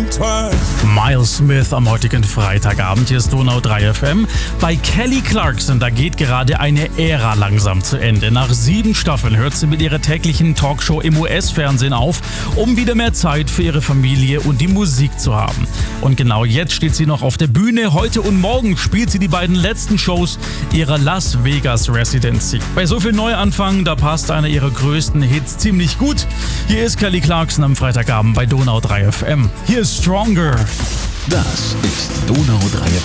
Miles Smith am heutigen Freitagabend. Hier ist Donau 3 FM. Bei Kelly Clarkson, da geht gerade eine Ära langsam zu Ende. Nach 7 Staffeln hört sie mit ihrer täglichen Talkshow im US-Fernsehen auf, um wieder mehr Zeit für ihre Familie und die Musik zu haben. Und genau jetzt steht sie noch auf der Bühne. Heute und morgen spielt sie die beiden letzten Shows ihrer Las Vegas Residency. Bei so viel Neuanfang, da passt einer ihrer größten Hits ziemlich gut. Hier ist Kelly Clarkson am Freitagabend bei Donau 3 FM. Hier ist Stronger. Das ist Donau 3